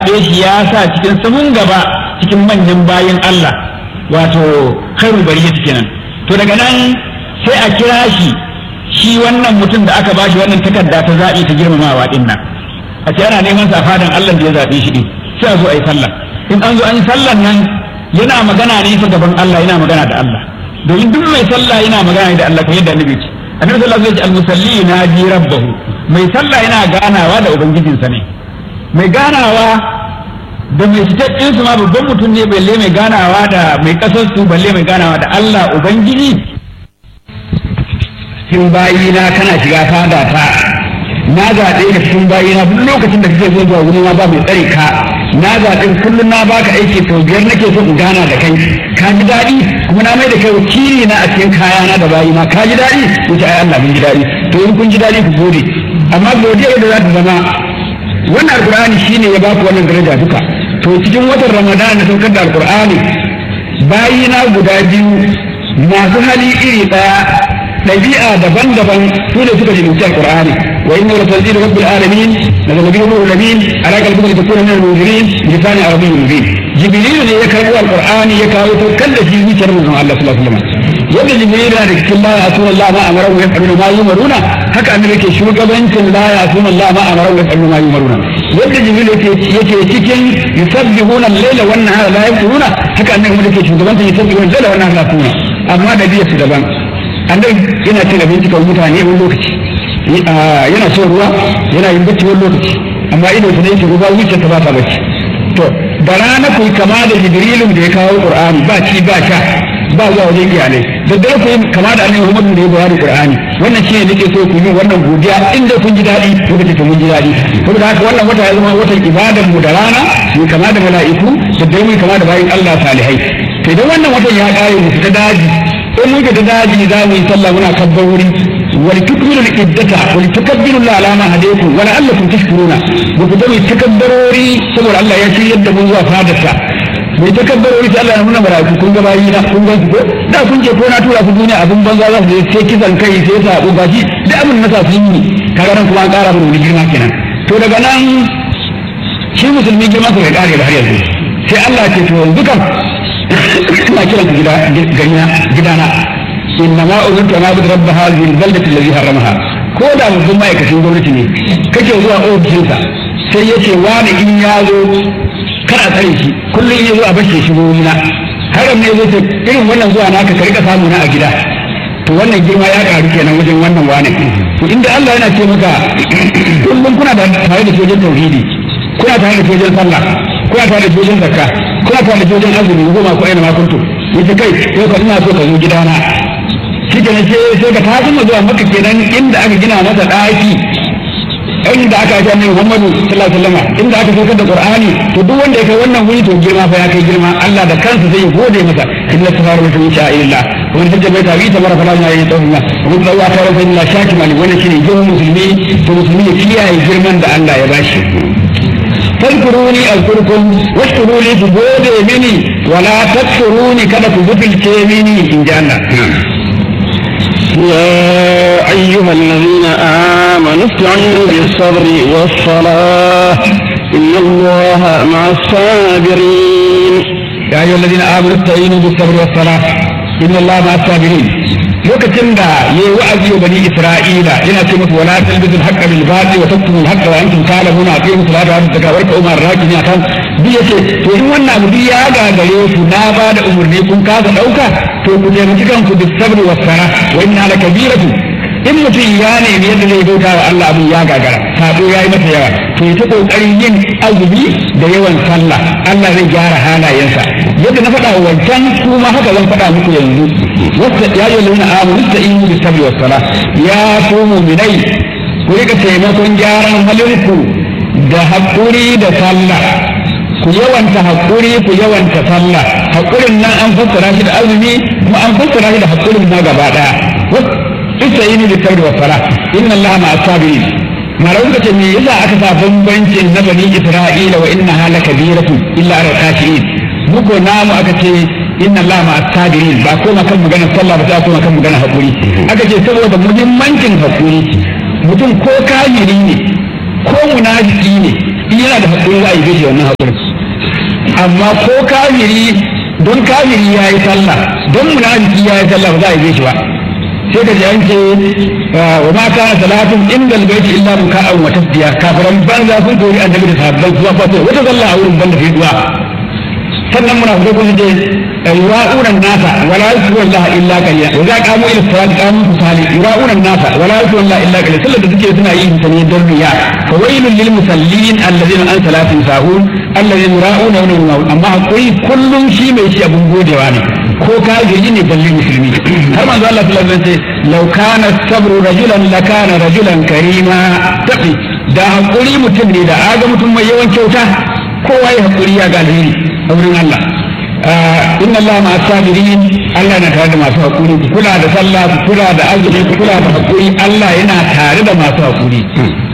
zaɓe shi ya sa cikin sahun gaba cikin manyan bayan Allah wato khairu bariyati kenan. To daga nan sai a kira shi wannan mutum da aka bashi wannan takarda ta zaɓi ta girmamawa din nan a ce ana neman sa fadan Allah da ya zaɓe shi din sai a zo a yi sallah. In an zo an yi sallan nan yana magana ne fa gaban Allah, yana magana da Allah, domin duk mai sallah yana magana da Allah kamar yadda annabi ce. Annabi sallallahu alaihi wasallam al-musalli naji rabbahu, mai sallah yana ganawa da ubangijinsa ne. Mai ganawa da mai sitaccin su ma babban mutum ne, balle mai ganawa da mai kasar su, balle mai ganawa da Allah ubangiji. Cikin bayina kana shiga fada ta, na zaɓe ka cikin bayina duk lokacin da kake zuwa wuri ma ba mai tsare ka. Na zaɓin kullum na baka aiki sau 5 nake so in gana da kai, ka ji daɗi, kuma na mai da kai wakili na a cikin kayana da bayina, ka ji daɗi, wuce ai Allah mun ji daɗi. To in kun ji daɗi ku gode, amma godiya da za ta zama wannan alkur'ani shine ya baku wannan daraja duka. To cikin watan Ramadan na saukar da alkur'ani, bayina guda biyu masu hali iri ɗaya, ɗabi'a daban-daban su ne suka jibinci alkur'ani. وإنه لتنزيل رب العالمين نزل به الروح الأمين على قلبك لتكون من المنذرين بلسان عربي مبين. جبريل يقرأ القرآن يكاو كل شيء شر من الله صلى الله عليه وسلم. يد جبريل ذلك لا يعصون الله ما أمره ويفعلون ما يؤمرون، هكا أمريك شو قبنت لا يعصون الله ما أمره ويفعلون ما يؤمرون. يد جبريل يكي يسبحون الليل والنهار لا يفترون، هكا أنهم شو قبنت يسبحون الليل والنهار لا يفترون. أما نبي سلبان أنه هنا تلبيتك ومتعني ولوكتي yana son ruwa yana yin bacci wani lokaci, amma ido ta ne yake ruwa wuce ta ba ta bacci. To da rana ku kama da Jibrilun da ya kawo Qur'ani, ba ci ba sha ba zuwa wajen iyalai. Da dare ku kama da Annabi Muhammad da ya bayar Qur'ani. Wannan shine nake so ku yi wannan godiya inda kun ji daɗi lokaci to mun ji daɗi. Saboda haka wannan wata ya zama watan ibadar mu da rana, mu kama da mala'iku, da dare mu kama da bayin Allah salihai. To idan wannan watan ya kare mu ta daji, in muka ta daji za mu yi sallah muna kabbar wuri. ولتكملوا العدة ولتكبروا الله على ما هديكم ولعلكم تشكرون. وكتبوا التكبروري سبب الله يشي يد من وفادتها. mai takabbarori sai Allah ya nuna malaiku kun ga bayi na kun gansu ko da kun ce ko na tura ku duniya abun banza za su sai kisan kai sai sabo gashi da abin nasa sun yi kaga nan kuma an ƙara mu wani girma kenan. To daga nan shi musulmi girma sa bai ƙare da har yanzu sai Allah ya ce to yanzu kan ina kiran ku gidana إنما أمرت أن أعبد رب هذه البلدة الذي حرمها. كودا mutum ma'aikacin gwamnati ne kake zuwa ofishinsa sai ya ce wani in ya zo kar a tsare shi kullum in ya zo a bace shi wurina haram ne zai ce irin wannan zuwa naka ka rika samu na a gida. To wannan girma ya karu kenan wajen wannan wani. To inda Allah yana ce maka kullum kuna da tare da sojin tauhidi, kuna tare da sojin sallah, kuna tare da sojin zakka, kuna tare da sojin azumi goma ko aina ma kuntu yace kai yau ka ina so ka zo gidana. Shi ke sai ka tafi zuwa maka kenan inda aka gina masa ɗaki, inda aka ake annabi Muhammadu sallallahu alaihi wasallam, inda aka saukar da Qur'ani. To duk wanda ya kai wannan wuri to girma fa ya kai girma. Allah da kansa zai gode masa inna tafaru min sha'illah wa man tajaba tabi tamara fala ya yi tawfiya wa man dawa ta rabbi la shaki mali. Wannan shine girman musulmi, to musulmi ya kiyaye girman da Allah ya bashi. fadkuruni azkurkum washkuruni ku gode mini wala takfuruni kada ku butulce mini in ji Allah. يا أيها الذين آمنوا استعينوا بالصبر والصلاة إن الله مع الصابرين. يا أيها الذين آمنوا استعينوا بالصبر والصلاة إن الله مع الصابرين. lokacin da ya yi wa'azi wa bani Isra'ila yana ce musu wala talbisul haqqa bil batil wa taktumul haqqa wa antum ta'lamuna aqimu salata wa zakata wa ruk'u ma'ar raki'in akan bi yace to in wannan abu ya gagare ku na ba da umurni kun kasa dauka to ku taimaki kanku bis sabri was sala wa inna lakabiratu. in mutum ya nemi yadda zai bauta wa Allah abin ya gagara sabo ya yi masa yawa to ya ta kokarin yin azumi da yawan sallah Allah zai gyara halayensa. yadda na faɗa wancan kuma haka zan faɗa muku yanzu. ya yi lalina amuru da inu da sabi wa sala ya ku muminai ku rika taimakon gyaran halinku da haƙuri da sallah. ku yawanta haƙuri ku yawanta sallah. haƙurin nan an fassara shi da azumi kuma an fassara shi da haƙurin na gaba ɗaya. ista'inu bi sabri wa sala inna allaha ma'a sabirin. malamu ka ce me yasa aka sa bambancin na bani Isra'ila wa inna hala kabiratu illa ala khashiin. muko namu aka ce inna allaha ma'a sabirin ba koma kan magana sallah ba ta koma kan magana hakuri. aka ce saboda muhimmancin hakuri mutum ko kafiri ne ko munafiki ne in yana da hakuri za a yi shi wannan hakuri amma ko kafiri don kafiri ya yi sallah don munafiki ya yi sallah ba za a yi shi ba sai ka ji an ce wa ma kana salatun indal baiti illa buka'an wa tasdiya kafiran banza sun kori annabi da sahabban zuwa fata wata sallah a wurin banda fi duwa sannan munafikai kun ce yura'una nasa wala yusru Allah illa qalila wa za qamu ila salati qamu kusali yura'una nasa wala yusru Allah illa qalila sallar da suke suna yin ta ne don riya fa wailul lil musallin alladhina an salatin sahun alladhina yura'una wa yamna'un amma hakuri kullum shi mai shi abun godewa ne ko kafiri ne balle musulmi har manzo Allah sallallahu alaihi wasallam ce law kana sabru rajulan lakana rajulan karima tafi da hakuri mutum ne da aga mutum mai yawan kyauta kowa ya hakuri ya ga alheri a wurin Allah inna Allah ma sabirin Allah na tare da masu hakuri ku kula da sallah ku kula da azumi ku kula da hakuri Allah yana tare da masu hakuri